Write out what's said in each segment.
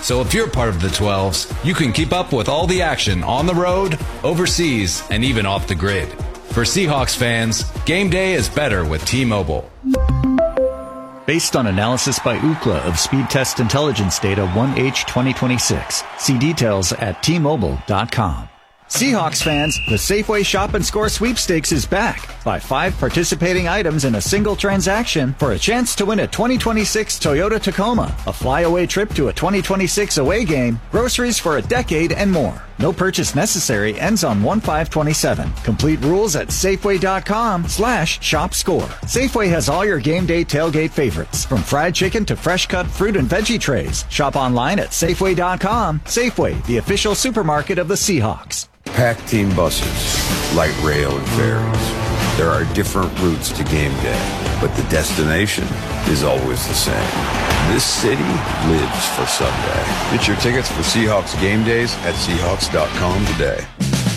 So if you're part of the 12s, you can keep up with all the action on the road, overseas, and even off the grid. For Seahawks fans, game day is better with T-Mobile. Based on analysis by Ookla of speed test intelligence data 1H 2026. See details at T-Mobile.com. Seahawks fans, the Safeway Shop and Score sweepstakes is back. Buy 5 participating items in a single transaction for a chance to win a 2026 Toyota Tacoma, a flyaway trip to a 2026 away game, groceries for a decade, and more. No purchase necessary. Ends on 1/5/27. Complete rules at Safeway.com/shopscore. Safeway has all your game day tailgate favorites, from fried chicken to fresh cut fruit and veggie trays. Shop online at Safeway.com. Safeway, the official supermarket of the Seahawks. Packed team buses, light rail and ferries. There are different routes to game day, but the destination is always the same. This city lives for Sunday. Get your tickets for Seahawks game days at Seahawks.com today.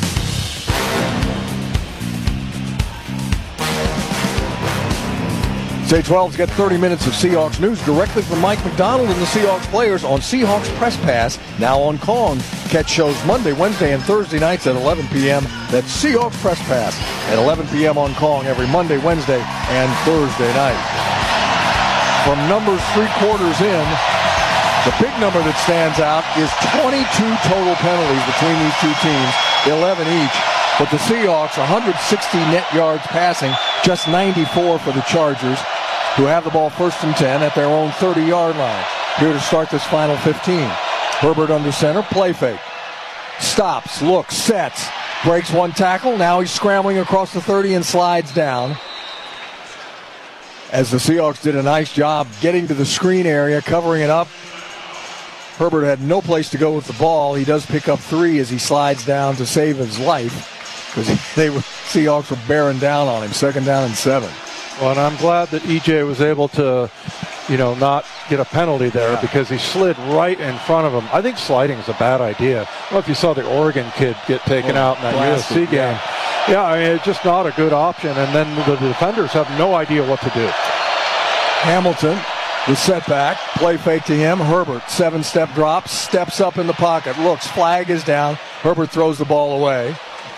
J12's get 30 minutes of Seahawks news directly from Mike McDonald and the Seahawks players on Seahawks Press Pass, now on Kong. Catch shows Monday, Wednesday, and Thursday nights at 11 p.m. That's Seahawks Press Pass at 11 p.m. on Kong every Monday, Wednesday, and Thursday night. From numbers 3/4 in, the big number that stands out is 22 total penalties between these two teams, 11 each. But the Seahawks, 160 net yards passing, just 94 for the Chargers, who have the ball 1st and 10 at their own 30-yard line. Here to start this final 15. Herbert under center, play fake. Stops, looks, sets, breaks one tackle. Now he's scrambling across the 30 and slides down. As the Seahawks did a nice job getting to the screen area, covering it up. Herbert had no place to go with the ball. He does pick up 3 as he slides down to save his life, because Seahawks were bearing down on him. 2nd down and 7. Well, and I'm glad that EJ was able to, not get a penalty there, because he slid right in front of him. I think sliding is a bad idea. I don't know if you saw the Oregon kid get taken out in that USC game. Yeah, I mean, it's just not a good option, and then the defenders have no idea what to do. Hamilton, the setback, play fake to him. Herbert, 7-step drop, steps up in the pocket, looks, flag is down. Herbert throws the ball away.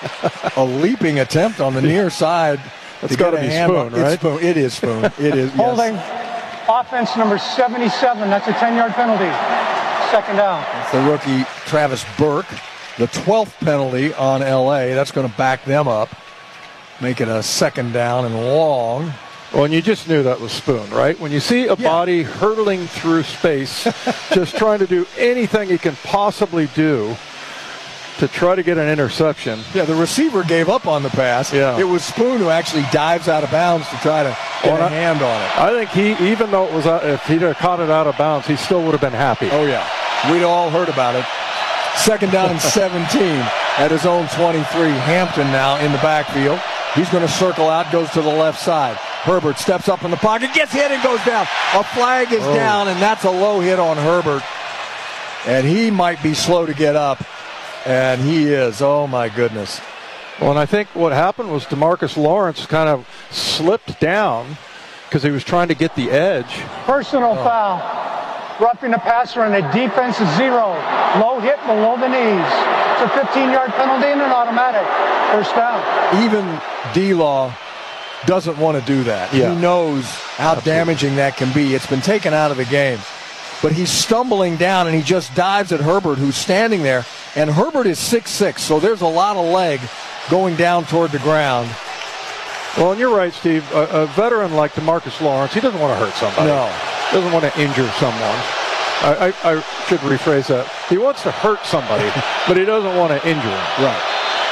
A leaping attempt on the near side. It's got to be Spoon, right? It is Spoon. It is. Holding. Yes. Offense number 77. That's a 10-yard penalty. 2nd down. It's the rookie Travis Burke. The 12th penalty on L.A. That's going to back them up. Make it a 2nd down and long. Well, and you just knew that was Spoon, right? When you see a body hurtling through space, just trying to do anything he can possibly do to try to get an interception. Yeah, the receiver gave up on the pass. Yeah. It was Spoon who actually dives out of bounds to try to get a hand on it. I think even though it was, if he'd have caught it out of bounds, he still would have been happy. Oh, yeah. We'd all heard about it. 2nd down and 17 at his own 23. Hampton now in the backfield. He's going to circle out, goes to the left side. Herbert steps up in the pocket, gets hit and goes down. A flag is down, and that's a low hit on Herbert. And he might be slow to get up. And he is. Oh, my goodness. Well, and I think what happened was DeMarcus Lawrence kind of slipped down because he was trying to get the edge. Personal foul. Roughing the passer, and the defense is 0. Low hit below the knees. It's a 15-yard penalty and an automatic 1st down. Even D-Law doesn't want to do that. Yeah. He knows how damaging that can be. It's been taken out of the game. But he's stumbling down, and he just dives at Herbert, who's standing there. And Herbert is 6'6", so there's a lot of leg going down toward the ground. Well, and you're right, Steve. A veteran like DeMarcus Lawrence, he doesn't want to hurt somebody. No. Doesn't want to injure someone. I should rephrase that. He wants to hurt somebody, but he doesn't want to injure him. Right.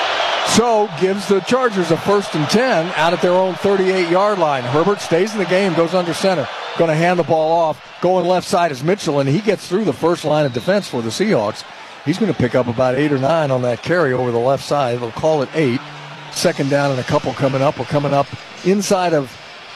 So gives the Chargers a 1st and 10 out at their own 38-yard line. Herbert stays in the game, goes under center. Going to hand the ball off. Going left side is Mitchell, and he gets through the first line of defense for the Seahawks. He's going to pick up about 8 or 9 on that carry over the left side. They'll call it 8. 2nd down and a couple coming up. We're coming up inside of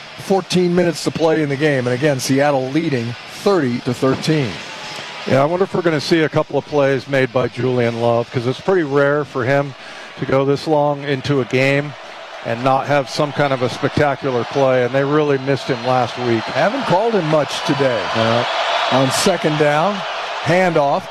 14 minutes to play in the game. And again, Seattle leading 30-13. Yeah, I wonder if we're going to see a couple of plays made by Julian Love, because it's pretty rare for him to go this long into a game and not have some kind of a spectacular play, and they really missed him last week. Haven't called him much today. On 2nd down, handoff.